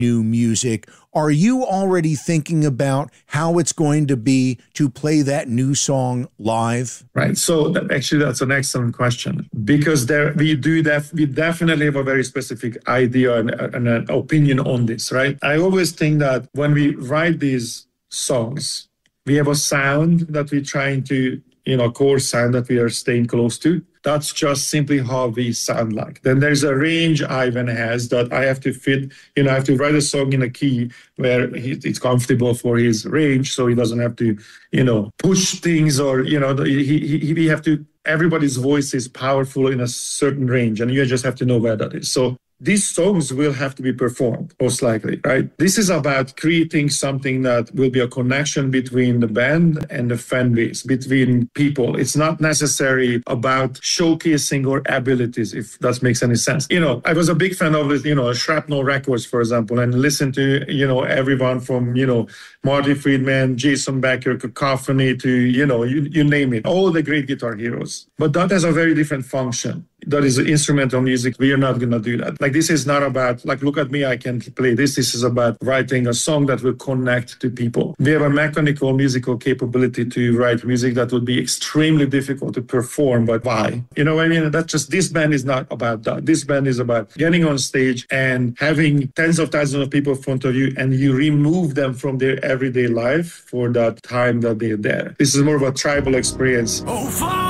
new music. Are you already thinking about how it's going to be to play that new song live? Right. So that's an excellent question, because we definitely have a very specific idea and an opinion on this, right? I always think that when we write these songs, we have a sound that we're trying to, core sound that we are staying close to. That's just simply how we sound like. Then there's a range Ivan has that I have to fit. I have to write a song in a key where it's comfortable for his range, so he doesn't have to, push things or, we have to. Everybody's voice is powerful in a certain range, and you just have to know where that is. So these songs will have to be performed, most likely, right? This is about creating something that will be a connection between the band and the fan base, between people. It's not necessarily about showcasing our abilities, if that makes any sense. I was a big fan of this, Shrapnel Records, for example, and listened to, everyone from, Marty Friedman, Jason Becker, Cacophony to, you name it, all the great guitar heroes. But that has a very different function. That is instrumental music. We are not going to do that. Like, this is not about, look at me, I can play this. This is about writing a song that will connect to people. We have a mechanical musical capability to write music that would be extremely difficult to perform, but why? You know what I mean? This band is not about that. This band is about getting on stage and having tens of thousands of people in front of you, and you remove them from their everyday life for that time that they're there. This is more of a tribal experience.